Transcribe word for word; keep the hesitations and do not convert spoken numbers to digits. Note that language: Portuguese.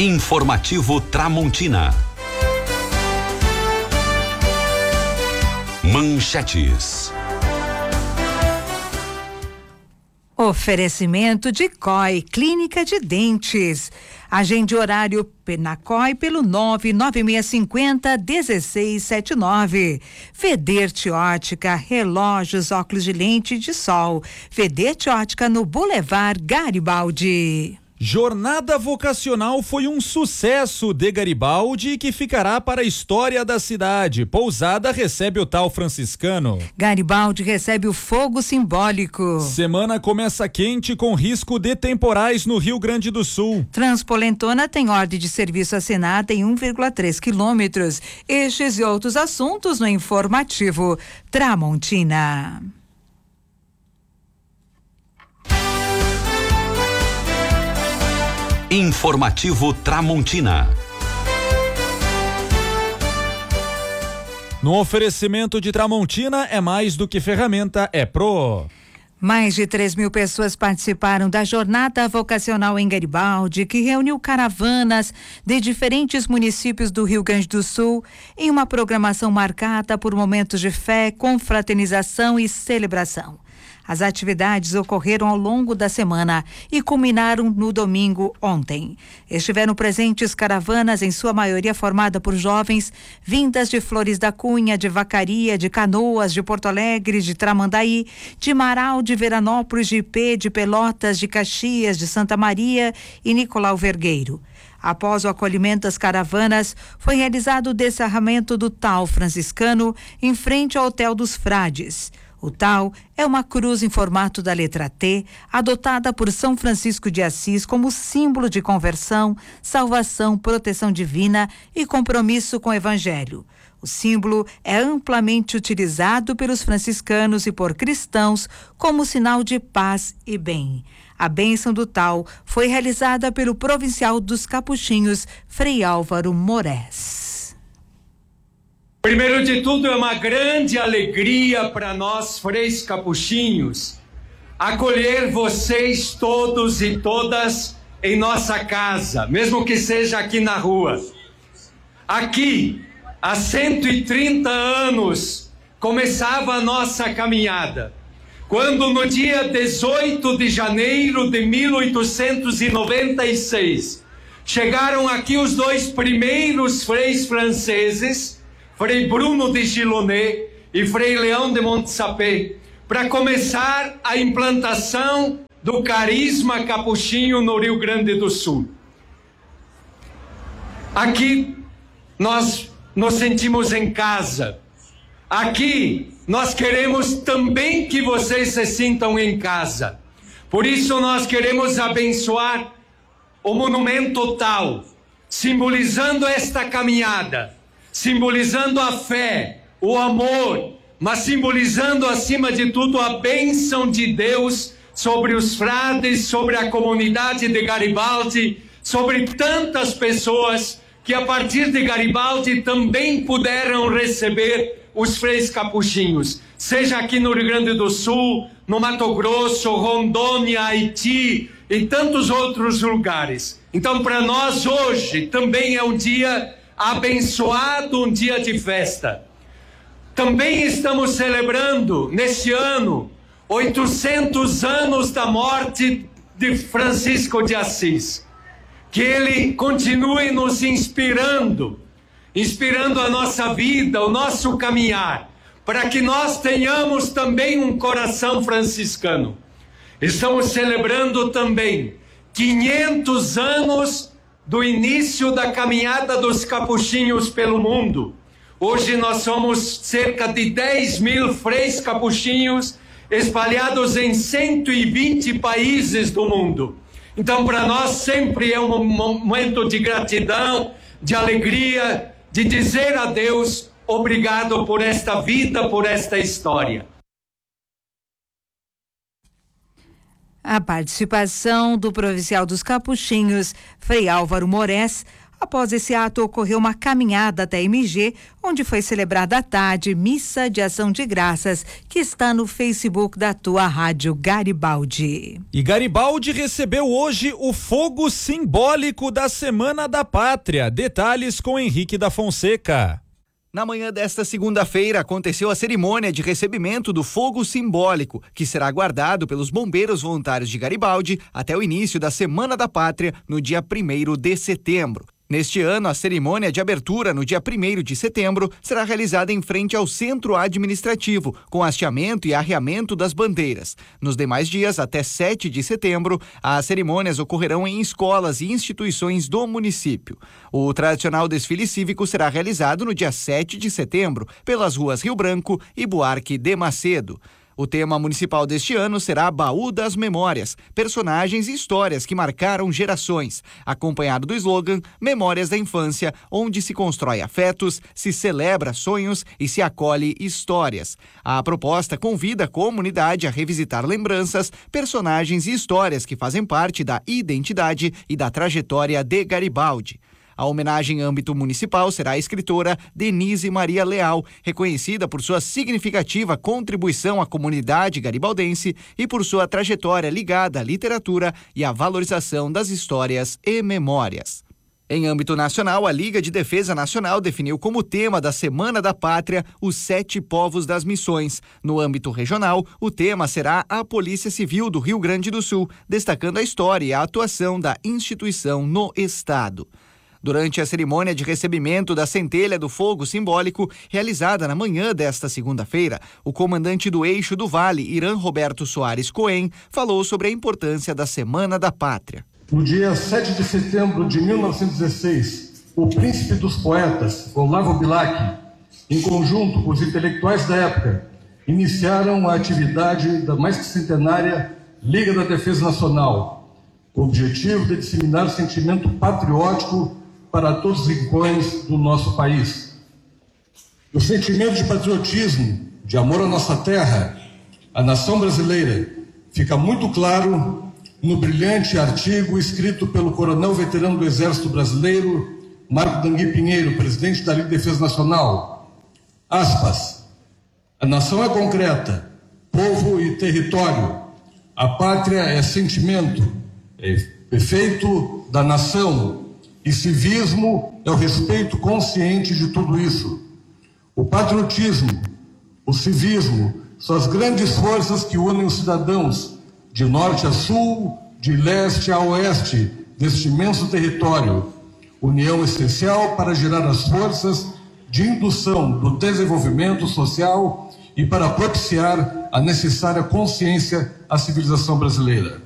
Informativo Tramontina. Manchetes. Oferecimento de C O I, Clínica de Dentes. Agende horário na C O I pelo nove nove seis cinco zero um seis sete nove. Vederte Ótica, relógios, óculos de lente de sol. Vederte Ótica no Boulevard Garibaldi. Jornada Vocacional foi um sucesso de Garibaldi que ficará para a história da cidade. Pousada recebe o tal franciscano. Garibaldi recebe o fogo simbólico. Semana começa quente com risco de temporais no Rio Grande do Sul. Transpolentona tem ordem de serviço assinada em um vírgula três quilômetros. Estes e outros assuntos no informativo Tramontina. Informativo Tramontina. No oferecimento de Tramontina é mais do que ferramenta, é Pro. Mais de três mil pessoas participaram da Jornada Vocacional em Garibaldi, que reuniu caravanas de diferentes municípios do Rio Grande do Sul em uma programação marcada por momentos de fé, confraternização e celebração. As atividades ocorreram ao longo da semana e culminaram no domingo ontem. Estiveram presentes caravanas, em sua maioria formada por jovens, vindas de Flores da Cunha, de Vacaria, de Canoas, de Porto Alegre, de Tramandaí, de Marau, de Veranópolis, de Ipê, de Pelotas, de Caxias, de Santa Maria e Nicolau Vergueiro. Após o acolhimento das caravanas, foi realizado o descerramento do tal franciscano em frente ao Hotel dos Frades. O tal é uma cruz em formato da letra T, adotada por São Francisco de Assis como símbolo de conversão, salvação, proteção divina e compromisso com o Evangelho. O símbolo é amplamente utilizado pelos franciscanos e por cristãos como sinal de paz e bem. A bênção do tal foi realizada pelo provincial dos Capuchinhos, Frei Álvaro Moraes. Primeiro de tudo, é uma grande alegria para nós, freis capuchinhos, acolher vocês todos e todas em nossa casa, mesmo que seja aqui na rua. Aqui, há cento e trinta anos, começava a nossa caminhada, quando no dia dezoito de janeiro de mil oitocentos e noventa e seis, chegaram aqui os dois primeiros freis franceses, Frei Bruno de Gilonet e Frei Leão de Montsapé, para começar a implantação do carisma capuchinho no Rio Grande do Sul. Aqui nós nos sentimos em casa. Aqui nós queremos também que vocês se sintam em casa. Por isso nós queremos abençoar o monumento tal, simbolizando esta caminhada, simbolizando a fé, o amor, mas simbolizando acima de tudo a bênção de Deus sobre os frades, sobre a comunidade de Garibaldi, sobre tantas pessoas que a partir de Garibaldi também puderam receber os freis capuchinhos, seja aqui no Rio Grande do Sul, no Mato Grosso, Rondônia, Haiti e tantos outros lugares. Então, para nós hoje também é um dia abençoado, um dia de festa. Também estamos celebrando neste ano oitocentos anos da morte de Francisco de Assis. Que ele continue nos inspirando, inspirando a nossa vida, o nosso caminhar, para que nós tenhamos também um coração franciscano. Estamos celebrando também quinhentos anos do início da caminhada dos capuchinhos pelo mundo. Hoje nós somos cerca de dez mil freis capuchinhos espalhados em cento e vinte países do mundo. Então, para nós sempre é um momento de gratidão, de alegria, de dizer a Deus obrigado por esta vida, por esta história. A participação do provincial dos Capuchinhos, Frei Álvaro Moraes, Após esse ato, ocorreu uma caminhada até M G, onde foi celebrada à tarde missa de ação de graças, que está no Facebook da tua Rádio Garibaldi. E Garibaldi recebeu hoje o fogo simbólico da Semana da Pátria. Detalhes com Henrique da Fonseca. Na manhã desta segunda-feira, aconteceu a cerimônia de recebimento do fogo simbólico, que será guardado pelos bombeiros voluntários de Garibaldi até o início da Semana da Pátria, no dia primeiro de setembro. Neste ano, a cerimônia de abertura, no dia primeiro de setembro, será realizada em frente ao Centro Administrativo, com hasteamento e arreamento das bandeiras. Nos demais dias, até sete de setembro, as cerimônias ocorrerão em escolas e instituições do município. O tradicional desfile cívico será realizado no dia sete de setembro, pelas ruas Rio Branco e Buarque de Macedo. O tema municipal deste ano será Baú das Memórias, personagens e histórias que marcaram gerações, acompanhado do slogan Memórias da Infância, onde se constrói afetos, se celebra sonhos e se acolhe histórias. A proposta convida a comunidade a revisitar lembranças, personagens e histórias que fazem parte da identidade e da trajetória de Garibaldi. A homenagem em âmbito municipal será a escritora Denise Maria Leal, reconhecida por sua significativa contribuição à comunidade garibaldense e por sua trajetória ligada à literatura e à valorização das histórias e memórias. Em âmbito nacional, a Liga de Defesa Nacional definiu como tema da Semana da Pátria os Sete Povos das Missões. No âmbito regional, o tema será a Polícia Civil do Rio Grande do Sul, destacando a história e a atuação da instituição no estado. Durante a cerimônia de recebimento da Centelha do Fogo Simbólico, realizada na manhã desta segunda-feira, o comandante do Eixo do Vale, Irã Roberto Soares Cohen, falou sobre a importância da Semana da Pátria. No dia sete de setembro de mil novecentos e dezesseis, o príncipe dos poetas, Olavo Bilac, em conjunto com os intelectuais da época, iniciaram a atividade da mais que centenária Liga da Defesa Nacional, com o objetivo de disseminar sentimento patriótico para todos os rincões do nosso país. O sentimento de patriotismo, de amor à nossa terra, à nação brasileira, fica muito claro no brilhante artigo escrito pelo coronel veterano do Exército Brasileiro, Marco Dangui Pinheiro, presidente da Liga de Defesa Nacional. Aspas. A nação é concreta, povo e território. A pátria é sentimento, é efeito da nação. E civismo é o respeito consciente de tudo isso. O patriotismo, o civismo, são as grandes forças que unem os cidadãos de norte a sul, de leste a oeste, deste imenso território. União essencial para gerar as forças de indução do desenvolvimento social e para propiciar a necessária consciência à civilização brasileira.